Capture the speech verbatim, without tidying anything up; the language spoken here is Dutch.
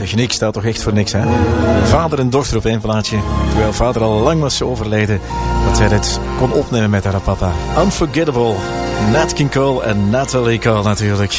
techniek staat toch echt voor niks, hè? Vader en dochter op één plaatje. Terwijl vader al lang was overleden, dat zij dit kon opnemen met haar papa. Unforgettable. Nat King Cole en Natalie Cole natuurlijk.